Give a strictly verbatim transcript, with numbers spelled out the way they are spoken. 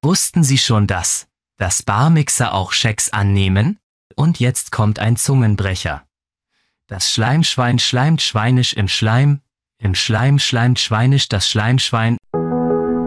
Wussten Sie schon, dass, dass Barmixer auch Schecks annehmen? Und jetzt kommt ein Zungenbrecher. Das Schleimschwein schleimt schweinisch im Schleim, im Schleim schleimt schweinisch das Schleimschwein.